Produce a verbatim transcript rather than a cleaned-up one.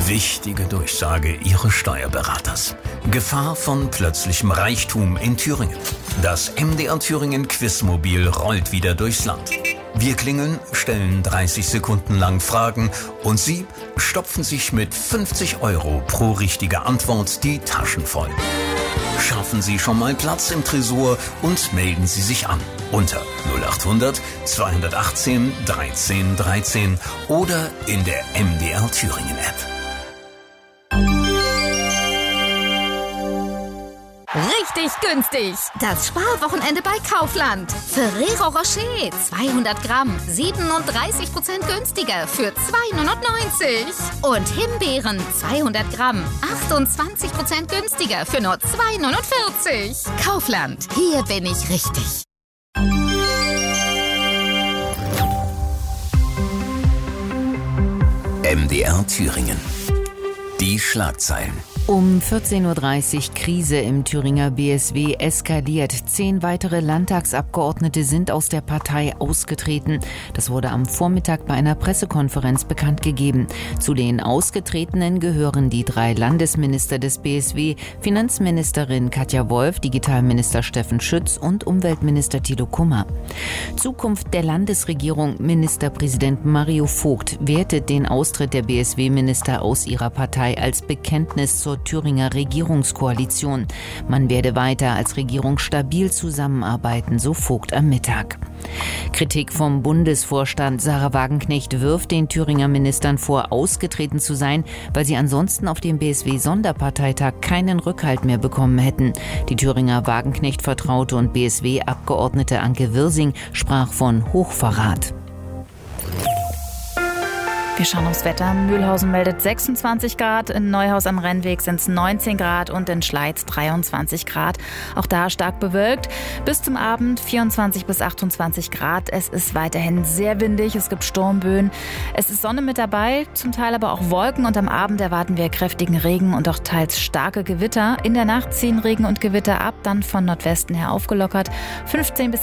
Wichtige Durchsage Ihres Steuerberaters. Gefahr von plötzlichem Reichtum in Thüringen. Das M D R Thüringen Quizmobil rollt wieder durchs Land. Wir klingeln, stellen dreißig Sekunden lang Fragen und Sie stopfen sich mit fünfzig Euro pro richtige Antwort die Taschen voll. Schaffen Sie schon mal Platz im Tresor und melden Sie sich an unter null acht hundert zweihundertachtzehn dreizehn dreizehn oder in der M D R Thüringen App. Richtig günstig. Das Sparwochenende bei Kaufland. Ferrero Rocher zweihundert Gramm, siebenunddreißig Prozent günstiger für zwei neunundneunzig. Und Himbeeren zweihundert Gramm, achtundzwanzig Prozent günstiger für nur zwei neunundvierzig. Kaufland, hier bin ich richtig. M D R Thüringen. Die Schlagzeilen. Um vierzehn Uhr dreißig Krise im Thüringer B S W eskaliert. Zehn weitere Landtagsabgeordnete sind aus der Partei ausgetreten. Das wurde am Vormittag bei einer Pressekonferenz bekannt gegeben. Zu den Ausgetretenen gehören die drei Landesminister des B S W, Finanzministerin Katja Wolf, Digitalminister Steffen Schütz und Umweltminister Thilo Kummer. Zukunft der Landesregierung. Ministerpräsident Mario Vogt wertet den Austritt der B S W-Minister aus ihrer Partei als Bekenntnis zur Thüringer Regierungskoalition. Man werde weiter als Regierung stabil zusammenarbeiten, so Vogt am Mittag. Kritik vom Bundesvorstand. Sarah Wagenknecht wirft den Thüringer Ministern vor, ausgetreten zu sein, weil sie ansonsten auf dem B S W-Sonderparteitag keinen Rückhalt mehr bekommen hätten. Die Thüringer Wagenknecht-Vertraute und B S W-Abgeordnete Anke Wirsing sprach von Hochverrat. Wir schauen aufs Wetter. Mühlhausen meldet sechsundzwanzig Grad, in Neuhaus am Rennweg sind es neunzehn Grad und in Schleiz dreiundzwanzig Grad. Auch da stark bewölkt. Bis zum Abend vierundzwanzig bis achtundzwanzig Grad. Es ist weiterhin sehr windig, es gibt Sturmböen. Es ist Sonne mit dabei, zum Teil aber auch Wolken und am Abend erwarten wir kräftigen Regen und auch teils starke Gewitter. In der Nacht ziehen Regen und Gewitter ab, dann von Nordwesten her aufgelockert. fünfzehn bis